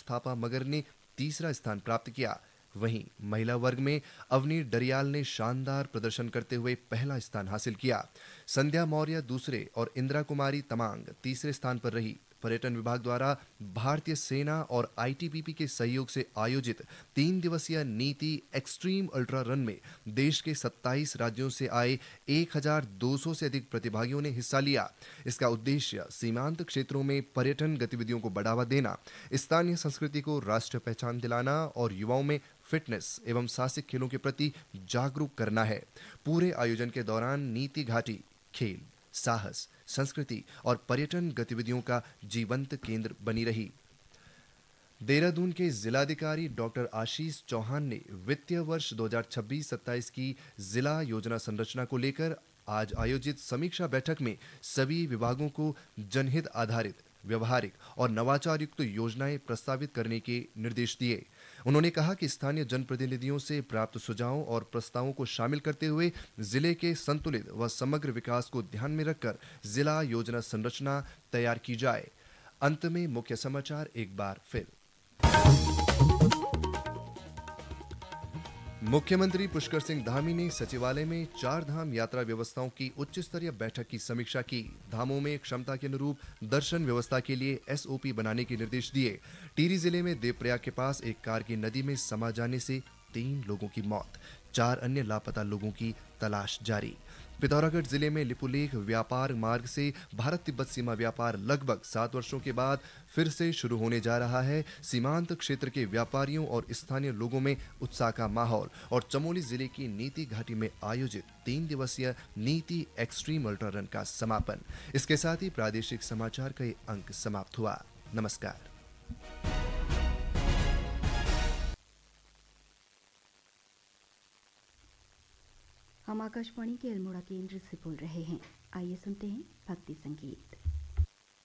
थापा मगर ने तीसरा स्थान प्राप्त किया। वहीं महिला वर्ग में अवनी डरियाल ने शानदार प्रदर्शन करते हुए पहला स्थान हासिल किया। संध्या मौर्य दूसरे और इंदिरा कुमारी तमांग तीसरे स्थान पर रही। पर्यटन विभाग द्वारा भारतीय सेना और आईटीबीपी के सहयोग से आयोजित 3 दिवसीय नीति एक्सट्रीम अल्ट्रा रन में देश के 27 राज्यों से आए 1200 से अधिक प्रतिभागियों ने हिस्सा लिया। इसका उद्देश्य सीमांत क्षेत्रों में पर्यटन गतिविधियों को बढ़ावा देना, स्थानीय संस्कृति को राष्ट्रीय पहचान दिलाना और युवाओं में फिटनेस एवं साहसिक खेलों के प्रति जागरूक करना है। पूरे आयोजन के दौरान नीति घाटी खेल, साहस, संस्कृति और पर्यटन गतिविधियों का जीवंत केंद्र बनी रही। देहरादून के जिलाधिकारी डॉक्टर आशीष चौहान ने वित्तीय वर्ष 2026-27 की जिला योजना संरचना को लेकर आज आयोजित समीक्षा बैठक में सभी विभागों को जनहित आधारित, व्यवहारिक और नवाचार युक्त योजनाएं प्रस्तावित करने के निर्देश दिए। उन्होंने कहा कि स्थानीय जनप्रतिनिधियों से प्राप्त सुझावों और प्रस्तावों को शामिल करते हुए जिले के संतुलित व समग्र विकास को ध्यान में रखकर जिला योजना संरचना तैयार की जाए। अंत में मुख्य समाचार एक बार फिर। मुख्यमंत्री पुष्कर सिंह धामी ने सचिवालय में 4 धाम यात्रा व्यवस्थाओं की उच्च स्तरीय बैठक की समीक्षा की। धामों में क्षमता के अनुरूप दर्शन व्यवस्था के लिए एसओपी बनाने के निर्देश दिए। टिहरी जिले में देवप्रयाग के पास एक कार की नदी में समा जाने से 3 लोगों की मौत, 4 अन्य लापता लोगों की तलाश जारी। पिथौरागढ़ जिले में लिपुलेख व्यापार मार्ग से भारत तिब्बत सीमा व्यापार लगभग 7 वर्षों के बाद फिर से शुरू होने जा रहा है। सीमांत क्षेत्र के व्यापारियों और स्थानीय लोगों में उत्साह का माहौल। और चमोली जिले की नीति घाटी में आयोजित 3 दिवसीय नीति एक्सट्रीम अल्ट्रा रन का समापन। इसके साथ ही प्रादेशिक समाचार का ये अंक समाप्त हुआ। नमस्कार। हम आकाशवाणी के अल्मोड़ा केंद्र से बोल रहे हैं। आइए सुनते हैं भक्ति संगीत।